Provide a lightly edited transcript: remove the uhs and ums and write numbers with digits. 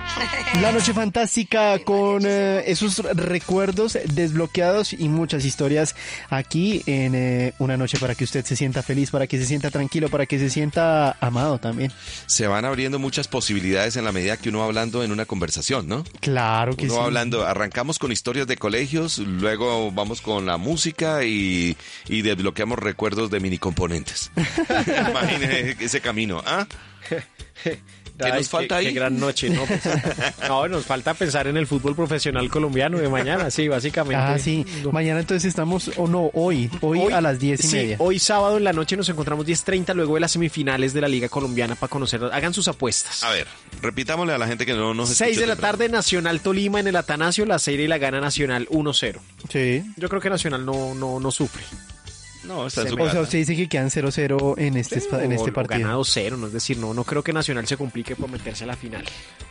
La noche fantástica con esos recuerdos desbloqueados y muchas historias aquí en una noche para que usted se sienta feliz, para que se sienta tranquilo, para que se sienta amado también. Se van abriendo muchas posibilidades en la medida que uno va hablando en una conversación, ¿no? Claro que Uno sí. va hablando, arrancamos con historias de colegios, luego vamos con la música y desbloqueamos recuerdos de mini componentes. Imagínese ese camino, ¿ah? ¿Qué nos falta ahí? Qué gran noche, ¿no? Pues, no, nos falta pensar en el fútbol profesional colombiano de mañana, sí, básicamente. Ah, sí. Mañana entonces estamos, o no, hoy a las 10:30. Sí, hoy sábado en la noche nos encontramos 10:30 luego de las semifinales de la Liga Colombiana para conocer, hagan sus apuestas. A ver, repitámosle a la gente que no nos escucha. 6 de la tarde, Nacional Tolima en el Atanasio, la serie la gana Nacional 1-0. Sí. Yo creo que Nacional no sufre. No, está en su O sea, casa. usted dice que quedan 0-0 en este O partido. gana 2-0, no es decir, no creo que Nacional se complique por meterse a la final.